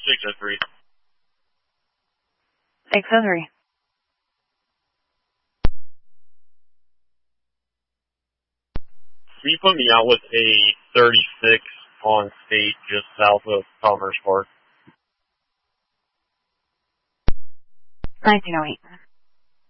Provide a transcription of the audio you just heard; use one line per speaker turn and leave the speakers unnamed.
603.
603.
Can you put me out with a 36 on State just south of Commerce Park?
1908.